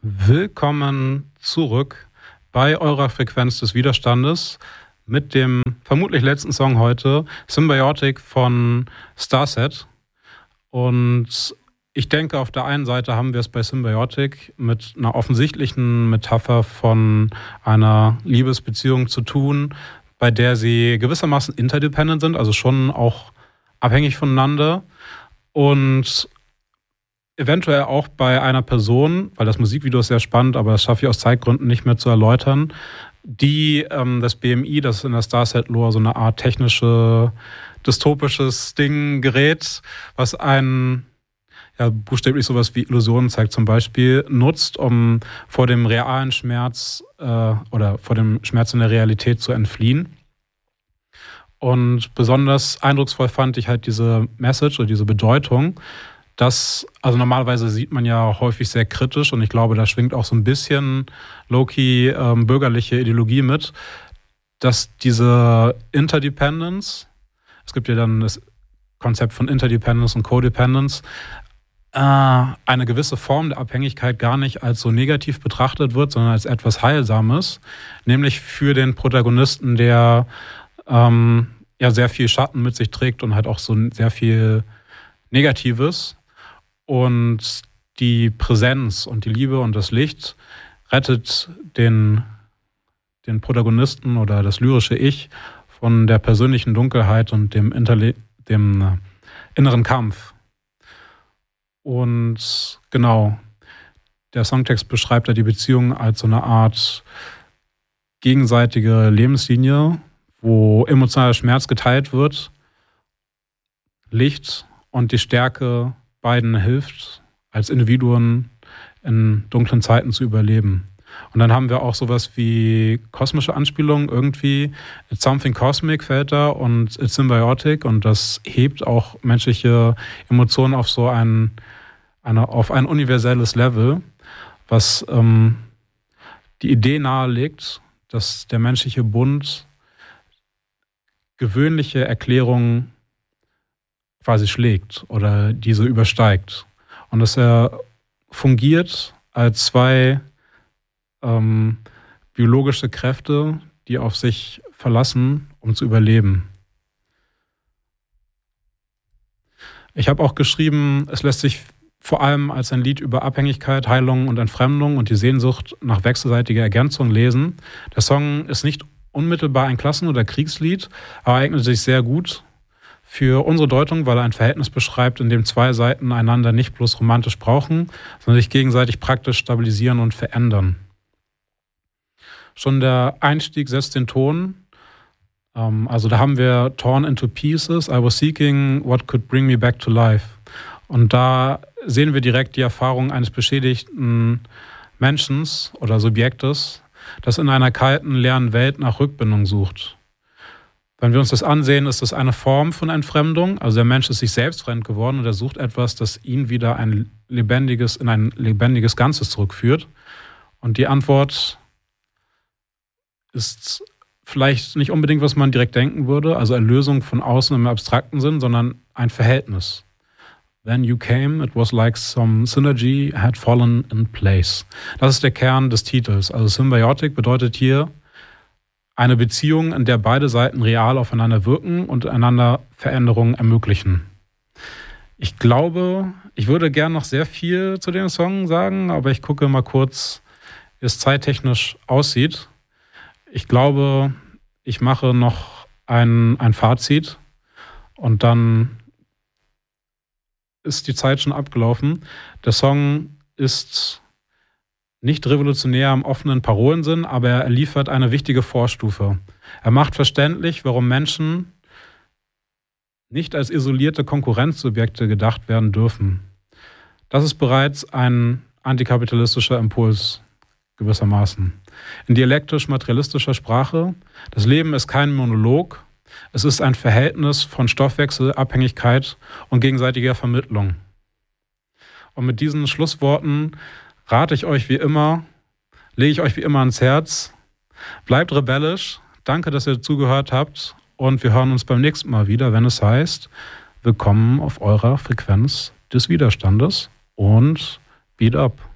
Willkommen zurück bei eurer Frequenz des Widerstandes mit dem vermutlich letzten Song heute, Symbiotic von Starset. Und ich denke, auf der einen Seite haben wir es bei Symbiotic mit einer offensichtlichen Metapher von einer Liebesbeziehung zu tun, bei der sie gewissermaßen interdependent sind, also schon auch abhängig voneinander. Und eventuell auch bei einer Person, weil das Musikvideo ist sehr spannend, aber das schaffe ich aus Zeitgründen nicht mehr zu erläutern, die das BMI, das ist in der Starset-Lore so eine Art dystopisches Ding gerät, was einen buchstäblich sowas wie Illusionen zeigt zum Beispiel, nutzt, um vor dem realen Schmerz oder vor dem Schmerz in der Realität zu entfliehen. Und besonders eindrucksvoll fand ich halt diese Message oder diese Bedeutung, dass, also normalerweise sieht man ja häufig sehr kritisch und ich glaube, da schwingt auch so ein bisschen low-key bürgerliche Ideologie mit, dass diese Interdependence, es gibt ja dann das Konzept von Interdependence und Codependence, eine gewisse Form der Abhängigkeit gar nicht als so negativ betrachtet wird, sondern als etwas Heilsames, nämlich für den Protagonisten, der sehr viel Schatten mit sich trägt und halt auch so sehr viel Negatives. Und die Präsenz und die Liebe und das Licht rettet den Protagonisten oder das lyrische Ich von der persönlichen Dunkelheit und dem inneren Kampf. Und genau, der Songtext beschreibt ja die Beziehung als so eine Art gegenseitige Lebenslinie, wo emotionaler Schmerz geteilt wird, Licht und die Stärke beiden hilft, als Individuen in dunklen Zeiten zu überleben. Und dann haben wir auch sowas wie kosmische Anspielungen irgendwie. It's something cosmic fällt da und it's symbiotic und das hebt auch menschliche Emotionen auf so auf ein universelles Level, was die Idee nahelegt, dass der menschliche Bund gewöhnliche Erklärungen quasi schlägt oder diese übersteigt. Und dass er fungiert als zwei biologische Kräfte, die auf sich verlassen, um zu überleben. Ich habe auch geschrieben, es lässt sich vor allem als ein Lied über Abhängigkeit, Heilung und Entfremdung und die Sehnsucht nach wechselseitiger Ergänzung lesen. Der Song ist nicht unmittelbar ein Klassen- oder Kriegslied, aber eignet sich sehr gut für unsere Deutung, weil er ein Verhältnis beschreibt, in dem zwei Seiten einander nicht bloß romantisch brauchen, sondern sich gegenseitig praktisch stabilisieren und verändern. Schon der Einstieg setzt den Ton. Also da haben wir Torn into Pieces, I was seeking what could bring me back to life. Und da sehen wir direkt die Erfahrung eines beschädigten Menschen oder Subjektes, das in einer kalten, leeren Welt nach Rückbindung sucht. Wenn wir uns das ansehen, ist das eine Form von Entfremdung. Also der Mensch ist sich selbst fremd geworden und er sucht etwas, das ihn wieder in ein lebendiges Ganzes zurückführt. Und die Antwort ist vielleicht nicht unbedingt, was man direkt denken würde, also Erlösung von außen im abstrakten Sinn, sondern ein Verhältnis. Then you came, it was like some synergy had fallen in place. Das ist der Kern des Titels. Also Symbiotic bedeutet hier eine Beziehung, in der beide Seiten real aufeinander wirken und einander Veränderungen ermöglichen. Ich glaube, ich würde gern noch sehr viel zu dem Song sagen, aber ich gucke mal kurz, wie es zeittechnisch aussieht. Ich glaube, ich mache noch ein Fazit und dann ist die Zeit schon abgelaufen. Der Song ist nicht revolutionär im offenen Parolensinn, aber er liefert eine wichtige Vorstufe. Er macht verständlich, warum Menschen nicht als isolierte Konkurrenzsubjekte gedacht werden dürfen. Das ist bereits ein antikapitalistischer Impuls, gewissermaßen. In dialektisch-materialistischer Sprache, das Leben ist kein Monolog, es ist ein Verhältnis von Stoffwechsel, Abhängigkeit und gegenseitiger Vermittlung. Und mit diesen Schlussworten lege ich euch wie immer ans Herz. Bleibt rebellisch. Danke, dass ihr zugehört habt. Und wir hören uns beim nächsten Mal wieder, wenn es heißt, willkommen auf eurer Frequenz des Widerstandes und Beat Up.